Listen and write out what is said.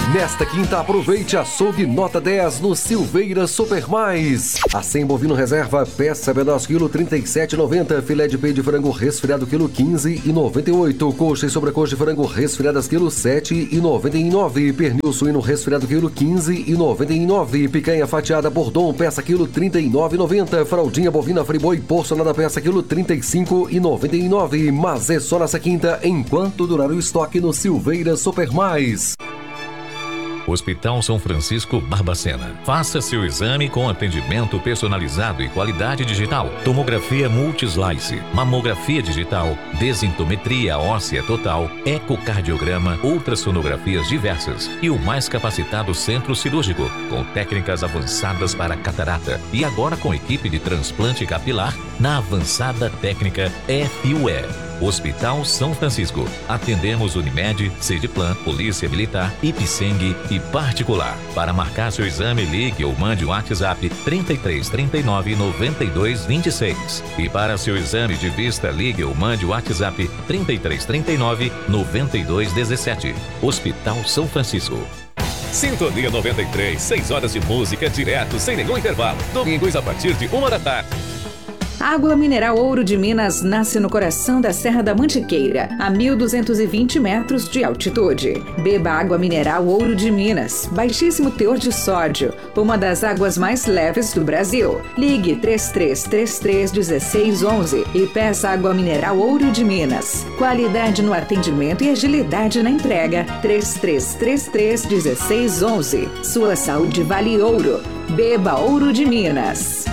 Nesta quinta, aproveite açougue nota 10 no Silveira Super Mais. Acém bovino reserva, peça pedaço quilo 37,90. Filé de peito de frango resfriado quilo 15,98. Coxa e sobrecoxa de frango resfriadas quilo 7,99. Pernil suíno resfriado quilo 15,99. Picanha fatiada Bordon, peça quilo 39,90. Fraldinha bovina Friboi porcionada, peça quilo 35,99. Mas é só nessa quinta, enquanto durar o estoque no Silveira Super Mais. Hospital São Francisco Barbacena. Faça seu exame com atendimento personalizado e qualidade digital. Tomografia multislice, mamografia digital, densitometria óssea total, ecocardiograma, ultrassonografias diversas e o mais capacitado centro cirúrgico, com técnicas avançadas para catarata. E agora com equipe de transplante capilar na avançada técnica FUE. Hospital São Francisco. Atendemos Unimed, Sediplan, Polícia Militar, Ipseng e particular. Para marcar seu exame, ligue ou mande um WhatsApp 33 39 92 26. E para seu exame de vista, ligue ou mande um WhatsApp 33 39 92 17. Hospital São Francisco. Sintonia 93, 6 horas de música direto, sem nenhum intervalo. Domingos a partir de 1 da tarde. Água mineral Ouro de Minas nasce no coração da Serra da Mantiqueira, a 1.220 metros de altitude. Beba água mineral Ouro de Minas, baixíssimo teor de sódio, uma das águas mais leves do Brasil. Ligue 3333-1611 e peça água mineral Ouro de Minas. Qualidade no atendimento e agilidade na entrega. 3333-1611. Sua saúde vale ouro. Beba Ouro de Minas.